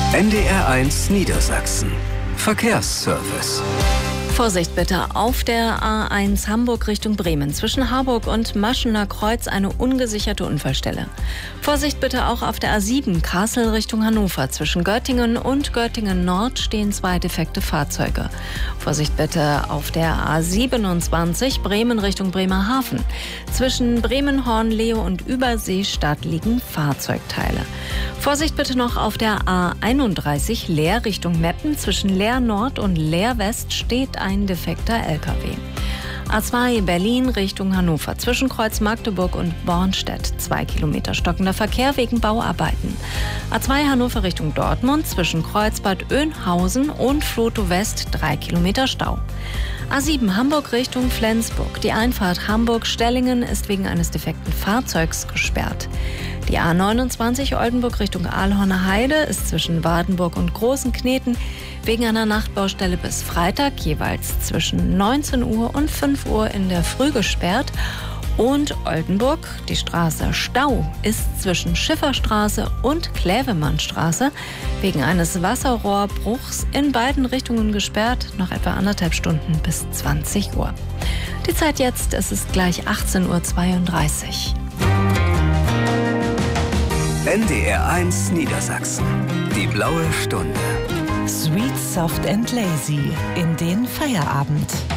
NDR1 Niedersachsen. Verkehrsservice. Vorsicht bitte auf der A1 Hamburg Richtung Bremen. Zwischen Harburg und Maschener Kreuz eine ungesicherte Unfallstelle. Vorsicht bitte auch auf der A7 Kassel Richtung Hannover. Zwischen Göttingen und Göttingen Nord stehen 2 defekte Fahrzeuge. Vorsicht bitte auf der A27 Bremen Richtung Bremerhaven. Zwischen Bremen, Hornlehe und Überseestadt liegen Fahrzeugteile. Vorsicht bitte noch auf der A31 Leer Richtung Meppen. Zwischen Leer Nord und Leer West steht ein defekter LKW. A2 Berlin Richtung Hannover. Zwischen Kreuz Magdeburg und Bornstedt 2 Kilometer stockender Verkehr wegen Bauarbeiten. A2 Hannover Richtung Dortmund. Zwischen Kreuzbad Oeynhausen und Flotow West 3 Kilometer Stau. A7 Hamburg Richtung Flensburg. Die Einfahrt Hamburg-Stellingen ist wegen eines defekten Fahrzeugs gesperrt. Die A29 Oldenburg Richtung Aalhorner Heide ist zwischen Wardenburg und Großenkneten wegen einer Nachtbaustelle bis Freitag jeweils zwischen 19 Uhr und 5 Uhr in der Früh gesperrt. Und Oldenburg, die Straße Stau, ist zwischen Schifferstraße und Kläwemannstraße wegen eines Wasserrohrbruchs in beiden Richtungen gesperrt, noch etwa 1,5 Stunden bis 20 Uhr. Die Zeit jetzt, es ist gleich 18:32 Uhr. NDR1 Niedersachsen. Die blaue Stunde. Sweet, soft and lazy in den Feierabend.